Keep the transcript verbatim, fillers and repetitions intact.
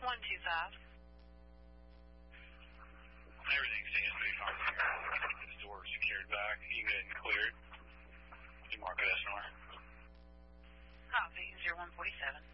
one two five. Everything stands pretty fine here. This door is secured back. You can get it cleared. You mark it S N R. Copy, zero one forty-seven.